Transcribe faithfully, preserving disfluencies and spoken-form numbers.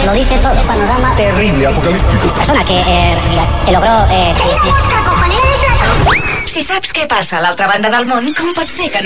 lo dice todo. Panorama terrible, apocalíptico. Persona que, eh, que logró... Eh, Si saps què passa a l'altra banda del món, com pot ser que no